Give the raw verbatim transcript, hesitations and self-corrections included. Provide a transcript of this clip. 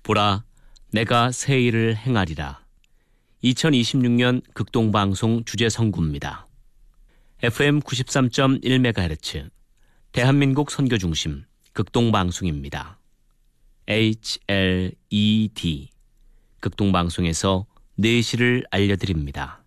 보라, 내가 새 일을 행하리라. 이천이십육 년 극동방송 주제선구입니다. 에프엠 구십삼 점 일 메가헤르츠 대한민국 선교중심 극동방송입니다. 에이치엘이디 극동방송에서 내시를 알려드립니다.